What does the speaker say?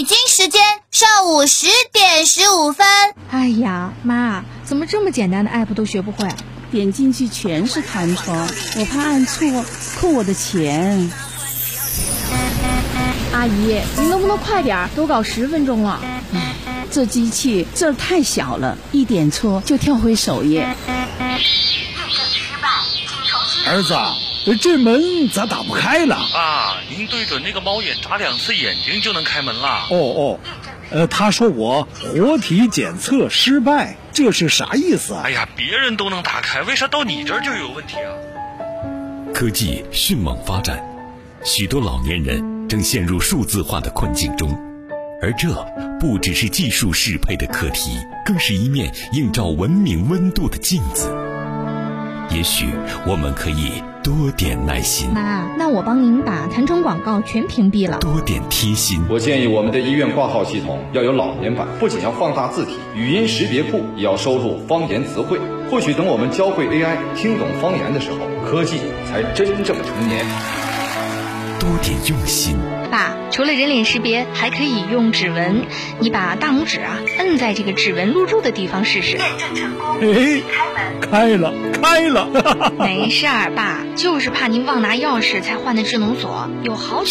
北京时间上午10点15分。 哎呀，妈，怎么这么简单的 app 都学不会？ 点进去全是弹窗，我怕按错扣我的钱。 阿姨，您能不能快点？都搞10分钟了。 这机器字儿太小了，一点错就跳回首页。 儿子，这门咋打不开了？ 啊，您对准那个猫眼眨2次眼睛就能开门了。 他说我活体检测失败，这是啥意思啊？ 哎呀，别人都能打开，为啥到你这儿就有问题啊？ 科技迅猛发展，许多老年人正陷入数字化的困境中，而这不只是技术适配的课题，更是一面映照文明温度的镜子。也许我们可以多点耐心。 妈，那我帮您把弹窗广告全屏蔽了。 多点贴心。 我建议我们的医院挂号系统要有老年版，不仅要放大字体，语音识别库也要收录方言词汇。或许等我们教会 AI 听懂方言的时候，科技才真正成年。 多点用心。 爸，除了人脸识别，还可以用指纹。你把大拇指摁在这个指纹录入的地方试试。 验证成功， 开了，开了。 没事儿，爸，就是怕您忘拿钥匙才换的智能锁，有好